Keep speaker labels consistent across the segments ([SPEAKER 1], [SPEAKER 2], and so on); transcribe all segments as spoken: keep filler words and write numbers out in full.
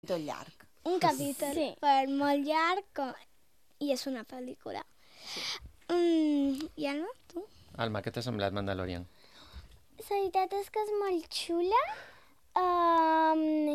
[SPEAKER 1] Tot llarg.
[SPEAKER 2] Un capítol
[SPEAKER 3] Sí.
[SPEAKER 2] per molt llarg com... i és una pel·lícula. Sí. Mm, I Alma, tu?
[SPEAKER 4] Alma, què t'ha semblat Mandalorian?
[SPEAKER 3] La veritat és que és molt xula. Um,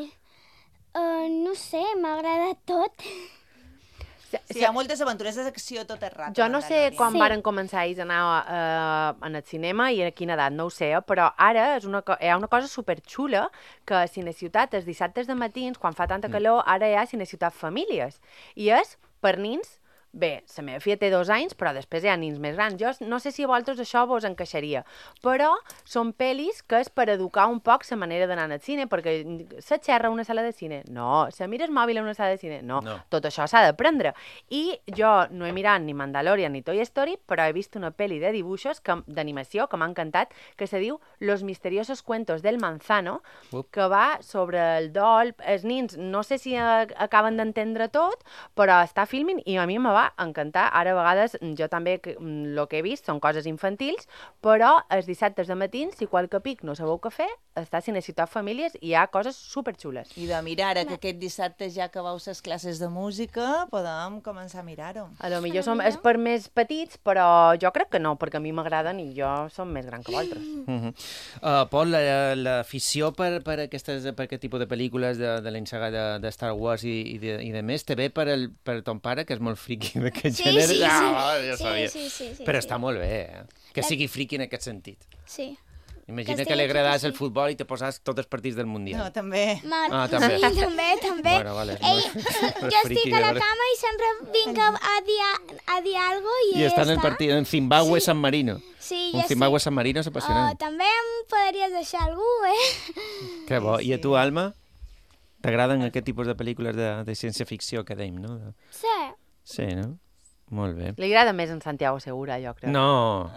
[SPEAKER 3] uh, no sé, m'agrada tot.
[SPEAKER 1] Sí, hi ha moltes aventures d'acció tot el rato.
[SPEAKER 5] Jo no sé quan
[SPEAKER 3] Sí.
[SPEAKER 5] varen començar ells a anar uh, en el cinema i a quina edat, no ho sé, però ara és una, hi ha una cosa superxula que a Cineciutat, els dissabtes de matins, quan fa tanta calor, ara hi ha Cineciutat Famílies. I és per nins. Bé, la meva filla té dos anys, però després hi ha nins més grans. Jo no sé si a vosaltres això vos encaixaria, però són pel·lis que és per educar un poc la manera d'anar al cine, perquè se xerra a una sala de cine? No. Se mira el mòbil a una sala de cine? No.
[SPEAKER 4] No.
[SPEAKER 5] Tot això s'ha d'aprendre. I jo no he mirat ni Mandalorian ni Toy Story, però he vist una pel·li de dibuixos, que, d'animació, que m'ha encantat, que se diu Los misteriosos cuentos del manzano,
[SPEAKER 4] Up.
[SPEAKER 5] que va sobre el dol. Els nins no sé si a, acaben d'entendre tot, però està filming i a mi me va encantar. Ara a vegades jo també el que he vist són coses infantils, però els dissabtes de matins, si qualque pic no sabeu què fer, està a Cineciutat Famílies i hi ha coses superxules.
[SPEAKER 1] I de mirar, que aquest dissabte ja acabeu les classes de música, podem començar a mirar-ho.
[SPEAKER 5] A lo millor som, és per més petits, però jo crec que no, perquè a mi m'agraden i jo som més gran que vosaltres.
[SPEAKER 4] Uh -huh. uh, Pol, la- l'afició per, per, aquestes, per aquest tipus de pel·lícules de, de l'ensaga de, de Star Wars i, i, de, i de més, te ve per, el, per ton pare, que és molt friqui d'aquest
[SPEAKER 2] Sí,
[SPEAKER 4] gènere?
[SPEAKER 2] sí, sí.
[SPEAKER 4] Ah, ja
[SPEAKER 2] Sí,
[SPEAKER 4] sabia.
[SPEAKER 2] sí, sí, sí,
[SPEAKER 4] Però
[SPEAKER 2] sí.
[SPEAKER 4] està molt bé, eh? Que
[SPEAKER 2] La-
[SPEAKER 4] sigui friqui en aquest sentit.
[SPEAKER 2] Sí.
[SPEAKER 4] Imagina
[SPEAKER 2] Que
[SPEAKER 4] que li
[SPEAKER 2] estigui
[SPEAKER 4] agradàs
[SPEAKER 2] friqui,
[SPEAKER 4] el
[SPEAKER 2] sí.
[SPEAKER 4] futbol i te posàs tots els partits del
[SPEAKER 1] No,
[SPEAKER 4] Mundial.
[SPEAKER 1] també.
[SPEAKER 2] Ma...
[SPEAKER 4] Ah, també.
[SPEAKER 2] Sí, també, també.
[SPEAKER 4] Bueno, vale, és
[SPEAKER 2] Ei,
[SPEAKER 4] molt-
[SPEAKER 2] jo
[SPEAKER 4] friqui,
[SPEAKER 2] estic a la
[SPEAKER 4] veure.
[SPEAKER 2] cama i sempre vinc a, a dir, a dir algo i,
[SPEAKER 4] I
[SPEAKER 2] ell
[SPEAKER 4] està en el
[SPEAKER 2] està.
[SPEAKER 4] partit en Zimbabue-San Marino.
[SPEAKER 2] Sí,
[SPEAKER 4] Un
[SPEAKER 2] jo
[SPEAKER 4] Zimbabue-San Marino és
[SPEAKER 2] sí.
[SPEAKER 4] apassionant.
[SPEAKER 2] Oh, també em podries deixar algú, eh?
[SPEAKER 4] Que bo.
[SPEAKER 1] Sí,
[SPEAKER 4] I a
[SPEAKER 1] sí.
[SPEAKER 4] tu, Alma? T'agraden aquest tipus de pel·lícules de, de ciència-ficció que dèiem, no? De-
[SPEAKER 2] Sí.
[SPEAKER 4] Sí, no? Molt bé.
[SPEAKER 5] Li agrada més en Santiago Segura, jo crec.
[SPEAKER 4] No,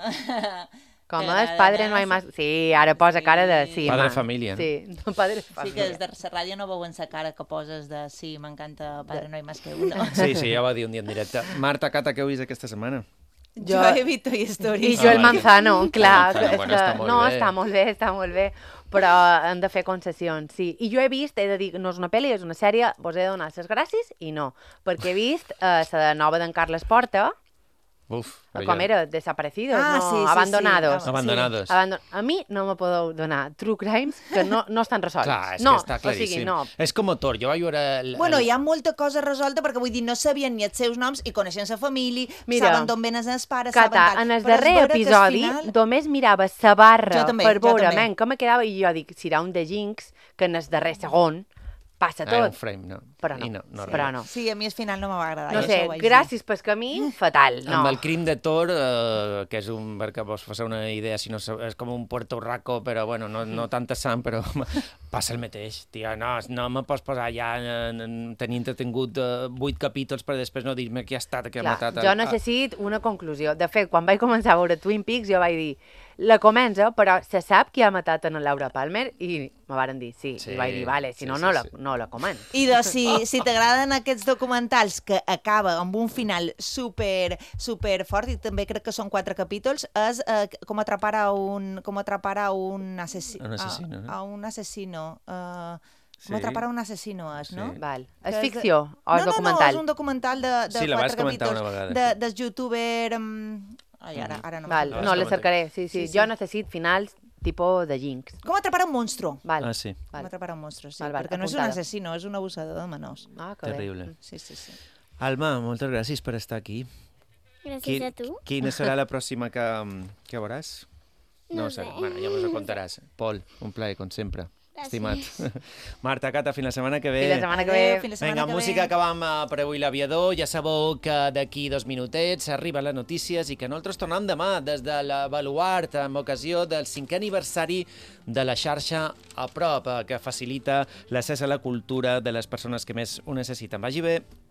[SPEAKER 5] Com
[SPEAKER 1] T'agrada
[SPEAKER 5] és Padre
[SPEAKER 1] més?
[SPEAKER 5] no hay más... Sí, ara posa cara de... Sí,
[SPEAKER 4] Padre
[SPEAKER 5] ma.
[SPEAKER 4] Família, no?
[SPEAKER 5] Sí, no, Padre
[SPEAKER 1] Sí que
[SPEAKER 5] Família.
[SPEAKER 1] des de la ràdio no veuen la cara que poses de sí, m'encanta Padre no hay más que uno.
[SPEAKER 4] sí, sí, ja ho va dir un dia en directe. Marta, Cata, què heu vist aquesta setmana?
[SPEAKER 1] Jo he vist Toy Story.
[SPEAKER 5] I jo el
[SPEAKER 4] Ah,
[SPEAKER 5] Manzano, clar.
[SPEAKER 4] Manzano,
[SPEAKER 5] és
[SPEAKER 4] bueno,
[SPEAKER 5] que...
[SPEAKER 4] està molt
[SPEAKER 5] no,
[SPEAKER 4] bé.
[SPEAKER 5] està molt bé, està molt bé. Però hem de fer concessions, sí. I jo he vist, he de dir, no és una pel·li, és una sèrie, vos he de donar les gràcies i no. Perquè he vist eh, la nova d'en Carles Porta,
[SPEAKER 4] Uf,
[SPEAKER 5] com era, Desaparecidos,
[SPEAKER 1] Ah,
[SPEAKER 5] no?
[SPEAKER 1] sí, sí, sí.
[SPEAKER 5] Abandonados.
[SPEAKER 1] Ah,
[SPEAKER 4] Abandonados.
[SPEAKER 5] Abandon... A mi no me podeu donar true crimes que no, no estan resolts.
[SPEAKER 4] Clar, és
[SPEAKER 5] no,
[SPEAKER 4] que està claríssim.
[SPEAKER 5] O sigui, no.
[SPEAKER 4] És com Thor, jo vaig veure... El,
[SPEAKER 1] Bueno,
[SPEAKER 4] el...
[SPEAKER 1] hi ha molta cosa resolta perquè vull dir, no sabien ni els seus noms i coneixen la família,
[SPEAKER 5] Mira,
[SPEAKER 1] saben d'on venen els pares,
[SPEAKER 5] Cata,
[SPEAKER 1] saben tal.
[SPEAKER 5] en el
[SPEAKER 1] Però és
[SPEAKER 5] darrer
[SPEAKER 1] veure que al
[SPEAKER 5] episodi
[SPEAKER 1] final-
[SPEAKER 5] només mirava sa barra
[SPEAKER 1] Jo també,
[SPEAKER 5] per
[SPEAKER 1] jo
[SPEAKER 5] veure,
[SPEAKER 1] també.
[SPEAKER 5] men, que me quedava, i jo dic, serà un de Jinx, que en el darrer segon passa
[SPEAKER 4] Ah, era un
[SPEAKER 5] tot.
[SPEAKER 4] frame, no.
[SPEAKER 5] Però no,
[SPEAKER 4] I no, no
[SPEAKER 5] però no.
[SPEAKER 1] Sí, a mi al final no me va agradar.
[SPEAKER 5] No
[SPEAKER 1] ja
[SPEAKER 5] sé,
[SPEAKER 1] això ho vaig dir.
[SPEAKER 5] gràcies pel camí, fatal, no.
[SPEAKER 4] Amb el crim de Thor, eh, que és un, perquè vos faceu una idea, si no, sab- és com un Puerto Rico, però bueno, no, no tanta sang, però passa el mateix, tia, no, no me pots posar ja en, en, tenint entretingut eh, vuit capítols per després no dir-me qui ha estat, qui ha
[SPEAKER 5] Clar,
[SPEAKER 4] matat...
[SPEAKER 5] jo necessito una conclusió. De fet, quan vaig començar a veure Twin Peaks, jo vaig dir, la comença, però se sap qui ha matat en Laura Palmer? I me varen dir sí.
[SPEAKER 4] Sí,
[SPEAKER 5] I vaig dir, vale, si
[SPEAKER 4] sí,
[SPEAKER 5] no,
[SPEAKER 4] sí,
[SPEAKER 5] no, la,
[SPEAKER 4] sí.
[SPEAKER 5] no la començo.
[SPEAKER 1] I de, si, si t'agraden aquests documentals que acaba amb un final super, super fort, i també crec que són quatre capítols, és eh, com atrapar a un, com atrapar a un assassí,
[SPEAKER 4] Un assassino,
[SPEAKER 1] a,
[SPEAKER 4] no?
[SPEAKER 1] a un assassino. Uh,
[SPEAKER 4] Sí.
[SPEAKER 1] Com atrapar a un assassino és, no?
[SPEAKER 4] Sí.
[SPEAKER 5] Val.
[SPEAKER 1] Que
[SPEAKER 5] És
[SPEAKER 1] és de-
[SPEAKER 5] ficció o és
[SPEAKER 1] no, no,
[SPEAKER 5] documental?
[SPEAKER 1] No, és un documental de, de
[SPEAKER 4] Sí, la vas
[SPEAKER 1] quatre
[SPEAKER 4] comentar
[SPEAKER 1] capítols.
[SPEAKER 4] una vegada,
[SPEAKER 1] De,
[SPEAKER 4] sí.
[SPEAKER 1] del youtuber... Um... Ai, ara, ara no
[SPEAKER 5] Val,
[SPEAKER 1] me'n
[SPEAKER 5] no,
[SPEAKER 1] recordo.
[SPEAKER 5] les cercaré, sí, sí.
[SPEAKER 1] Sí, sí.
[SPEAKER 5] Jo necessito finals tipus de Jinx.
[SPEAKER 1] Com atrapar un monstru.
[SPEAKER 5] Val.
[SPEAKER 4] Ah, sí.
[SPEAKER 1] Com
[SPEAKER 5] Val.
[SPEAKER 1] atrapar un monstru, sí.
[SPEAKER 5] Val, val,
[SPEAKER 1] perquè no és un
[SPEAKER 5] apuntada.
[SPEAKER 1] assassino, és un abusador de menors.
[SPEAKER 5] Ah, que bé.
[SPEAKER 4] Terrible.
[SPEAKER 1] Sí, sí, sí.
[SPEAKER 4] Alma, moltes gràcies per estar aquí.
[SPEAKER 3] Gràcies a tu.
[SPEAKER 4] Quina serà la pròxima que, que veuràs?
[SPEAKER 3] No
[SPEAKER 4] ho sé.
[SPEAKER 3] sé.
[SPEAKER 4] Bueno, ja mos ho contaràs. Pol, un plaer, com sempre.
[SPEAKER 2] Gràcies.
[SPEAKER 4] Estimat. Marta, Cata, fins la setmana que ve.
[SPEAKER 5] Fins la setmana que
[SPEAKER 1] Adéu,
[SPEAKER 5] ve.
[SPEAKER 1] fins la setmana
[SPEAKER 4] Vinga,
[SPEAKER 1] que
[SPEAKER 4] música,
[SPEAKER 1] ve.
[SPEAKER 4] acabam eh, per avui l'aviador. Ja sabeu que d'aquí dos minutets arriben les notícies i que nosaltres tornem demà des de la Baluart amb ocasió del cinquè aniversari de la xarxa A Prop, eh, que facilita l'accés a la cultura de les persones que més ho necessiten. Vagi bé.